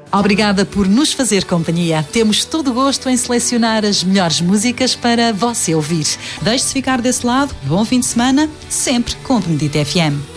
Obrigada por nos fazer companhia. Temos todo o gosto em selecionar as melhores músicas para você ouvir. Deixe-se ficar desse lado. Bom fim de semana, sempre com Benedito FM.